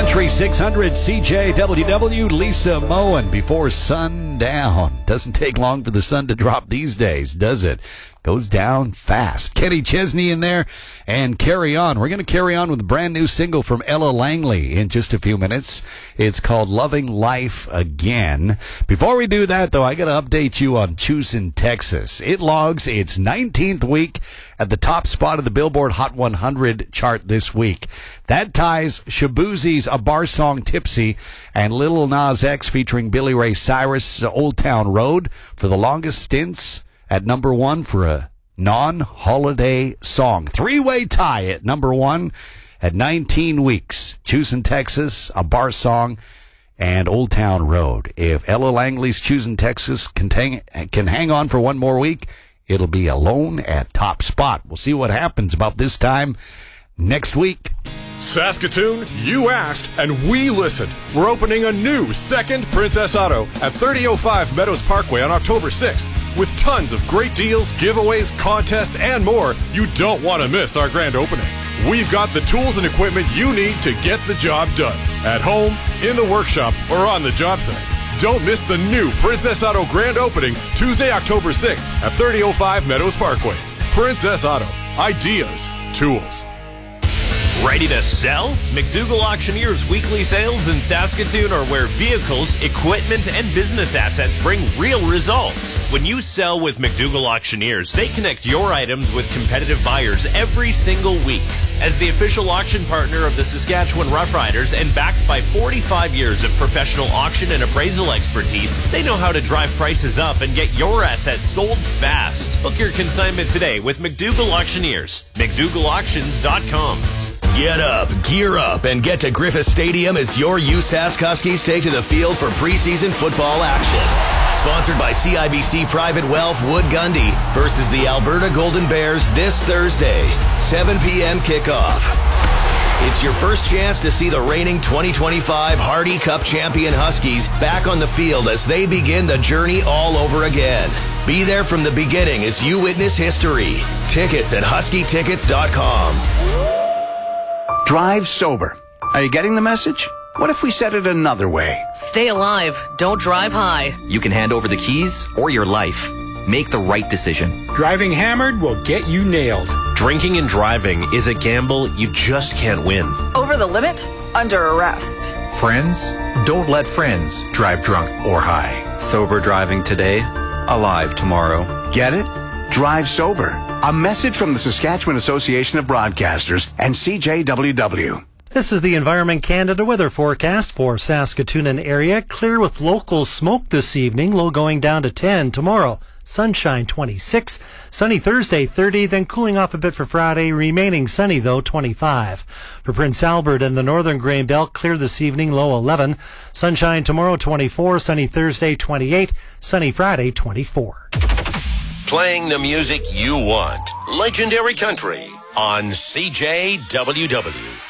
Country 600 CJWW, Lisa Moen before sundown. Doesn't take long for the sun to drop these days, does it? Goes down fast. Kenny Chesney in there and Carry On. We're going to carry on with a brand new single from Ella Langley in just a few minutes. It's called Loving Life Again. Before we do that, though, I got to update you on Choosin', Texas. It logs its 19th week at the top spot of the Billboard Hot 100 chart this week. That ties Shaboozie's A Bar Song Tipsy and Lil Nas X featuring Billy Ray Cyrus' Old Town Road for the longest stints at number one for a non-holiday song. Three-way tie at number one at 19 weeks. Choosin', Texas, A Bar Song, and Old Town Road. If Ella Langley's Choosin', Texas can hang on for one more week, it'll be alone at top spot. We'll see what happens about this time next week. Saskatoon, you asked, and we listened. We're opening a new second Princess Auto at 3005 Meadows Parkway on October 6th. With tons of great deals, giveaways, contests, and more, you don't want to miss our grand opening. We've got the tools and equipment you need to get the job done. At home, in the workshop, or on the job site. Don't miss the new Princess Auto grand opening Tuesday, October 6th at 3005 Meadows Parkway. Princess Auto. Ideas. Tools. Ready to sell? McDougall Auctioneers weekly sales in Saskatoon are where vehicles, equipment, and business assets bring real results. When you sell with McDougall Auctioneers, they connect your items with competitive buyers every single week. As the official auction partner of the Saskatchewan Roughriders and backed by 45 years of professional auction and appraisal expertise, they know how to drive prices up and get your assets sold fast. Book your consignment today with McDougall Auctioneers. McDougallAuctions.com. Get up, gear up, and get to Griffith Stadium as your USask Huskies take to the field for preseason football action. Sponsored by CIBC Private Wealth Wood Gundy versus the Alberta Golden Bears this Thursday, 7 p.m. kickoff. It's your first chance to see the reigning 2025 Hardy Cup champion Huskies back on the field as they begin the journey all over again. Be there from the beginning as you witness history. Tickets at huskytickets.com. Drive sober. Are you getting the message? What if we said it another way? Stay alive. Don't drive high. You can hand over the keys or your life. Make the right decision. Driving hammered will get you nailed. Drinking and driving is a gamble you just can't win. Over the limit? Under arrest. Friends? Don't let friends drive drunk or high. Sober driving today, alive tomorrow. Get it? Drive sober. A message from the Saskatchewan Association of Broadcasters and CJWW. This is the Environment Canada weather forecast for Saskatoon and area. Clear with local smoke this evening, low going down to 10 tomorrow. Sunshine 26, sunny Thursday 30, then cooling off a bit for Friday, remaining sunny though 25. For Prince Albert and the Northern Grain Belt, clear this evening, low 11. Sunshine tomorrow 24, sunny Thursday 28, sunny Friday 24. Playing the music you want. Legendary Country on CJWW.